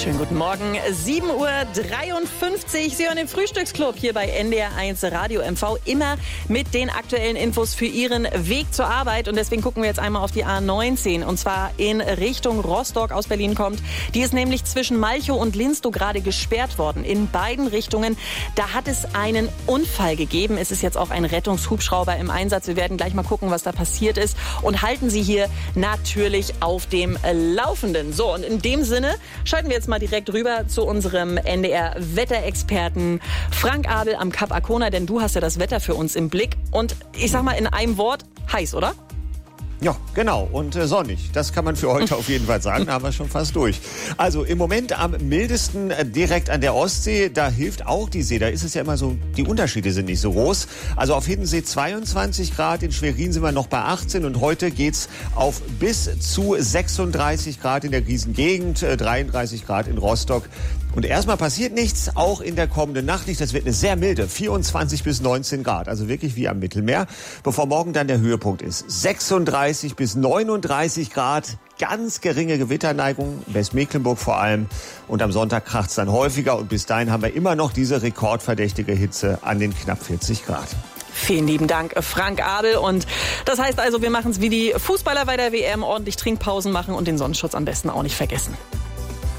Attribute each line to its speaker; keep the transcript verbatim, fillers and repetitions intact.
Speaker 1: Schönen guten Morgen, sieben Uhr dreiundfünfzig. Sie hören den Frühstücksclub hier bei N D R eins Radio M V. Immer mit den aktuellen Infos für Ihren Weg zur Arbeit. Und deswegen gucken wir jetzt einmal auf die A neunzehn. Und zwar in Richtung Rostock aus Berlin kommt. Die ist nämlich zwischen Malchow und Linstow gerade gesperrt worden. In beiden Richtungen. Da hat es einen Unfall gegeben. Es ist jetzt auch ein Rettungshubschrauber im Einsatz. Wir werden gleich mal gucken, was da passiert ist. Und halten Sie hier natürlich auf dem Laufenden. So, und in dem Sinne schalten wir jetzt mal direkt rüber zu unserem N D R-Wetterexperten Frank Abel am Kap Arkona, denn du hast ja das Wetter für uns im Blick. Und ich sag mal in einem Wort, heiß, oder?
Speaker 2: Ja, genau. Und äh, sonnig. Das kann man für heute auf jeden Fall sagen. Da haben wir schon fast durch. Also im Moment am mildesten äh, direkt an der Ostsee. Da hilft auch die See. Da ist es ja immer so, die Unterschiede sind nicht so groß. Also auf Hiddensee zweiundzwanzig Grad. In Schwerin sind wir noch bei achtzehn. Und heute geht's auf bis zu sechsunddreißig Grad in der Griesengegend, äh, dreiunddreißig Grad in Rostock. Und erstmal passiert nichts, auch in der kommenden Nacht nicht. Das wird eine sehr milde, vierundzwanzig bis neunzehn Grad, also wirklich wie am Mittelmeer, bevor morgen dann der Höhepunkt ist. sechsunddreißig bis neununddreißig Grad, ganz geringe Gewitterneigung, Westmecklenburg vor allem. Und am Sonntag kracht's dann häufiger und bis dahin haben wir immer noch diese rekordverdächtige Hitze an den knapp vierzig Grad.
Speaker 1: Vielen lieben Dank, Frank Abel. Und das heißt also, wir machen es wie die Fußballer bei der W M, ordentlich Trinkpausen machen und den Sonnenschutz am besten auch nicht vergessen.